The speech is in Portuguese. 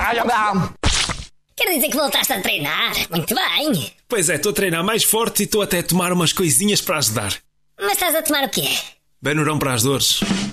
Quer dizer que voltaste a treinar? Muito bem. Pois é, estou a treinar mais forte e estou até a tomar umas coisinhas para ajudar. Mas estás a tomar o quê? Benurão para as dores.